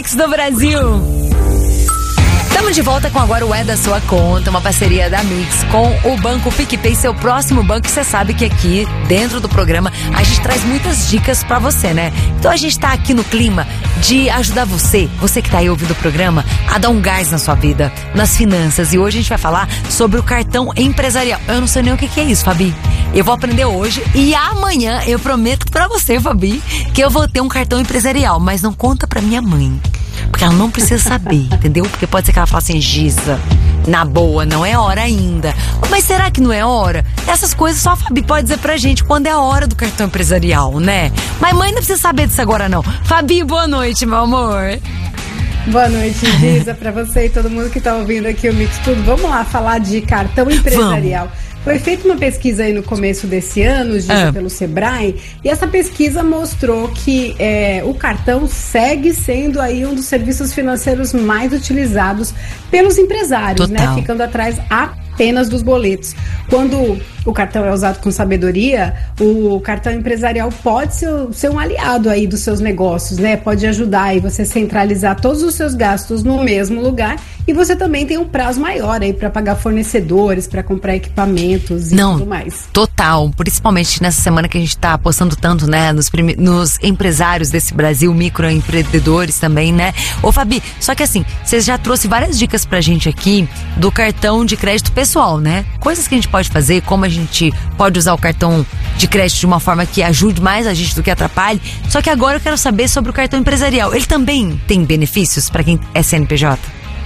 Mix do Brasil. Estamos de volta com agora o É da Sua Conta, uma parceria da Mix com o Banco PicPay, seu próximo banco. Você sabe que aqui, dentro do programa, a gente traz muitas dicas pra você, né? Então a gente tá aqui no clima de ajudar você que tá aí ouvindo o programa, a dar um gás na sua vida, nas finanças. E hoje a gente vai falar sobre o cartão empresarial. Eu não sei nem o que é isso, Fabi. Eu vou aprender hoje e amanhã eu prometo pra você, Fabi, que eu vou ter um cartão empresarial. Mas não conta pra minha mãe, porque ela não precisa saber, entendeu? Porque pode ser que ela fale assim, Giza, na boa, não é hora ainda. Mas será que não é hora? Essas coisas só a Fabi pode dizer pra gente quando é a hora do cartão empresarial, né? Mas mãe não precisa saber disso agora, não. Fabi, boa noite, meu amor. Boa noite, Giza, pra você e todo mundo que tá ouvindo aqui o Mix Tudo. Vamos lá falar de cartão empresarial. Vamos. Foi feita uma pesquisa aí no começo desse ano, Giza, pelo Sebrae, e essa pesquisa mostrou que o cartão segue sendo aí um dos serviços financeiros mais utilizados pelos empresários, né? Ficando atrás apenas dos boletos. Quando o cartão é usado com sabedoria, o cartão empresarial pode ser um aliado aí dos seus negócios, né? Pode ajudar aí você centralizar todos os seus gastos no mesmo lugar, e você também tem um prazo maior aí para pagar fornecedores, para comprar equipamentos e tudo mais. Total, principalmente nessa semana que a gente tá apostando tanto, né, nos empresários desse Brasil, microempreendedores também, né? Ô Fabi, só que assim, você já trouxe várias dicas pra gente aqui do cartão de crédito pessoal, né? Coisas que a gente pode fazer, como a gente pode usar o cartão de crédito de uma forma que ajude mais a gente do que atrapalhe. Só que agora eu quero saber sobre o cartão empresarial. Ele também tem benefícios para quem é CNPJ?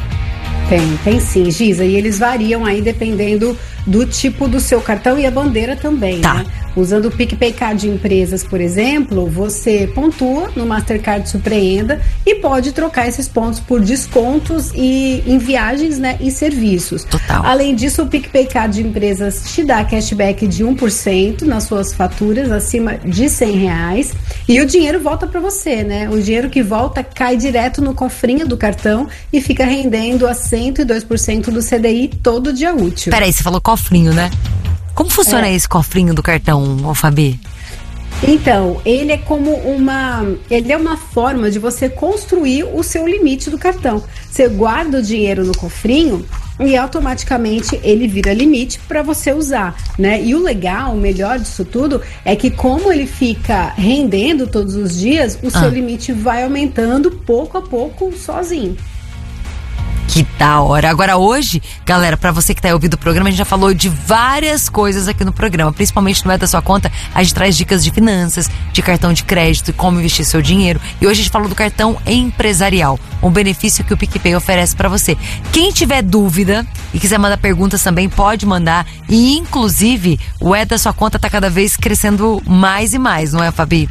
Tem sim, Giza, e eles variam aí dependendo do tipo do seu cartão e a bandeira também, né? Usando o PicPay Card de empresas, por exemplo, você pontua no Mastercard Surpreenda e pode trocar esses pontos por descontos em viagens, né, e serviços. Total. Além disso, o PicPay Card de empresas te dá cashback de 1% nas suas faturas acima de R$100 e o dinheiro volta para você, né? O dinheiro que volta cai direto no cofrinho do cartão e fica rendendo a 102% do CDI todo dia útil. Peraí, você falou cofrinho, né? Como funciona esse cofrinho do cartão, ô Fabi? Então, ele é uma forma de você construir o seu limite do cartão. Você guarda o dinheiro no cofrinho e automaticamente ele vira limite para você usar, né? E o legal, o melhor disso tudo é que como ele fica rendendo todos os dias, o seu limite vai aumentando pouco a pouco sozinho. Que da hora. Agora hoje, galera, pra você que tá aí ouvindo o programa, a gente já falou de várias coisas aqui no programa, principalmente no É da Sua Conta, a gente traz dicas de finanças, de cartão de crédito, como investir seu dinheiro, e hoje a gente falou do cartão empresarial, um benefício que o PicPay oferece pra você. Quem tiver dúvida e quiser mandar perguntas também, pode mandar, e inclusive o É da Sua Conta tá cada vez crescendo mais e mais, não é, Fabi?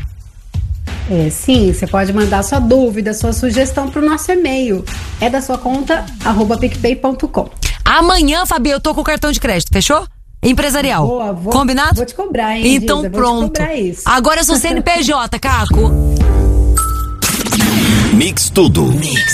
Sim, você pode mandar sua dúvida, sua sugestão pro nosso e-mail, edasuaconta@picpay.com. Amanhã, Fabi, eu tô com o cartão de crédito, fechou? Empresarial. Boa, combinado? Vou te cobrar, hein, então Giza, pronto. vou te cobrar isso. Agora eu sou CNPJ, Caco. Mix Tudo. Mix.